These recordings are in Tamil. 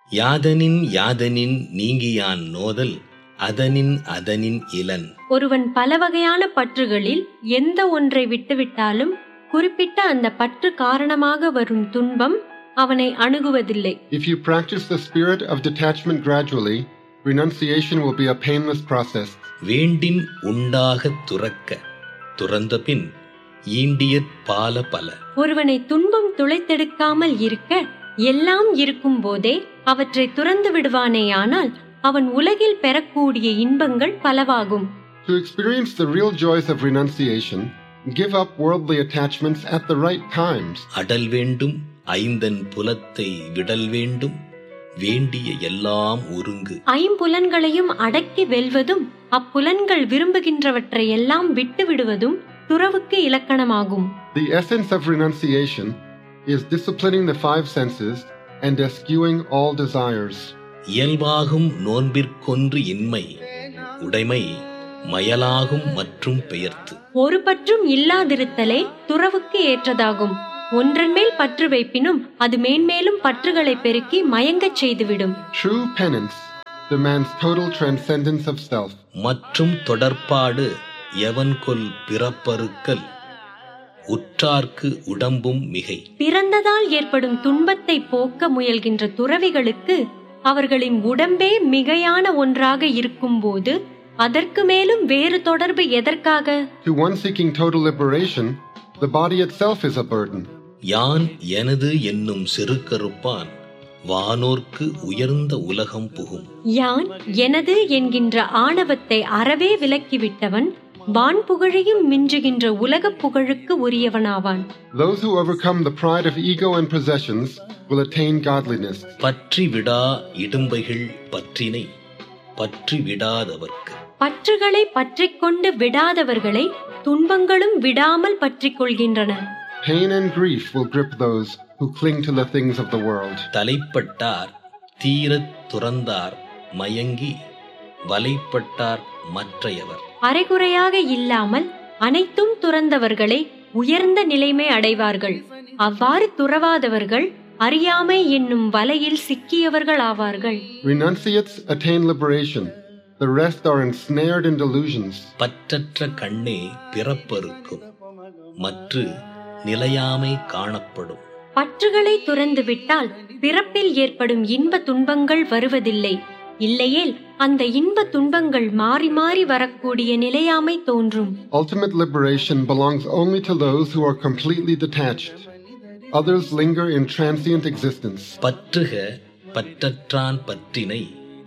யாதனின் நீங்கியான் நோதல் அதனின் இலன். ஒருவன் பல வகையான பற்றுகளில் எந்த ஒன்றை விட்டுவிட்டாலும் குறிப்பிட்ட அந்த பற்று காரணமாக வரும் துன்பம் அவனை அணுகுவதில்லை. If you practice the spirit of detachment gradually, renunciation will be a painless process. வேண்டின் உண்டாக துறந்த பின் ஈண்டிய பால பல. ஒருவனை துன்பம் துளைத்தெடுக்காமல் இருக்க எல்லாம் இருக்கும் போதே அவற்றை துறந்து விடுவானேயானால் அவன் உலகில் பெறக்கூடிய இன்பங்கள் பலவாகும். To experience the real joys of renunciation, give up worldly attachments at the right times. Atal வேண்டும் ஐந்தன் புலத்தை விடல் வேண்டும் வேண்டிய எல்லாம் ஒருங்கு. ஐம்புலன்களையும் அடக்கி வெல்வதும் அப்புலன்கள் விரும்புகின்றவற்றை எல்லாம் விட்டு விடுவதும் துறவுக்கு இலக்கணமாகும். The essence of renunciation is disciplining the five senses and eschewing all desires. இயல்பாகும் நோன்பிற்கொன்று இன்மை உடைமை மயலாகும் மற்றும் பெயர்த்து. ஒரு பற்றும் இல்லாதிருத்தலே துறவுக்கு ஏற்றதாகும். ஒன்றன் மேல் பற்று வைப்பினும் அது மேன்மேலும் பற்றுகளை பெருக்கி மயங்கச் செய்துவிடும். True penance demands total transcendence of self. மற்றும் தொடர்பாடு எவன் கொல் பிறப்பறுக்கல் உற்றார்க்கு உடம்பும் மிகை. பிறந்ததால் ஏற்படும் துன்பத்தை போக்க முயல்கின்ற துறவிகளுக்கு அவர்களின் உடம்பே மிகையான ஒன்றாக இருக்கும் போது அதற்கு மேலும் வேறு தொடர்பு எதற்காக? To one seeking total liberation, the body itself is a burden. யான் எனது என்னும் செருக்கறுப்பான் வானோர்க்கு உயர்ந்த உலகம் புகும். யான் எனது என்கின்ற ஆணவத்தை அறவே விலக்கிவிட்டவன் வான் புகழையும் மிஞ்சுகின்ற உலகப் புகழுக்கு உரியவனாவான். Those who overcome the pride of ego and possessions will attain godliness. பற்றி விடா இடும்பைகள் பற்றினை பற்றி விடாதவர்க்கு. பற்றுகளை பற்றிக்கொண்டு விடாதவர்களை துன்பங்களும் விடாமல் பற்றிக் கொள்கின்றன. Pain and grief will grip those who cling to the things of the world. தலைப்பட்டார் தீரத் துறந்தார் மயங்கி வலைப்பட்டார் மற்றையவர். அரைகுறையாக இல்லாமல் அனைத்தும் துறந்தவர்களே உயர்ந்த நிலைமை அடைவார்கள். அவ்வாறு துறவாதவர்கள் அறியாமை என்னும் வலையில் சிக்கியவர்கள் ஆவார்கள். Renunciates attain liberation. The rest are ensnared in delusions. பற்றற்ற கண்ணே பிறப்பறுக்கும் மற்ற நிலையாமை காணப்படும். பற்றுகளை துறந்து விட்டால் பிறப்பில் ஏற்படும் இன்ப துன்பங்கள் வருவதில்லை. இல்லையேல் அந்த இன்ப துன்பங்கள் மாறி மாறி வரக்கூடிய நிலையாமை தோன்றும். Ultimate liberation belongs only to those who are completely detached. Others linger in transient existence. பற்றுக பற்றற்றான் பற்றினை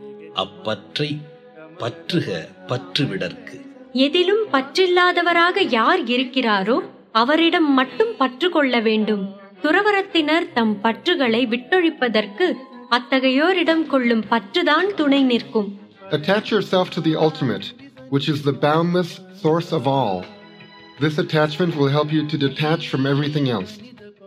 அப்பற்றை பற்றுக பற்றுவிடற்கு. எதிலும் பற்றில்லாதவராக யார் இருக்கிறாரோ அவரிடம் மட்டும் பற்று கொள்ள வேண்டும். துறவரத்தினர் தம் பற்றுகளை விட்டொழிப்பதற்கு அத்தகையோரிடம் கொள்ளும் பற்றுதான் துணை நிற்கும். Attach yourself to the ultimate, which is the boundless source of all. This attachment will help you to detach from everything else.